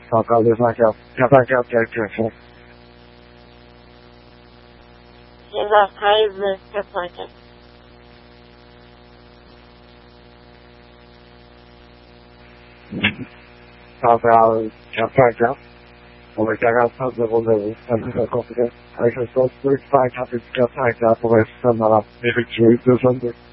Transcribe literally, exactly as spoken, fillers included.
报告对方叫要不然叫这这些。 现在孩子这块的。 报告叫班长，我们刚刚操作过的三个公司，还是说最快他是叫班长不会什么了，你会注意这方面。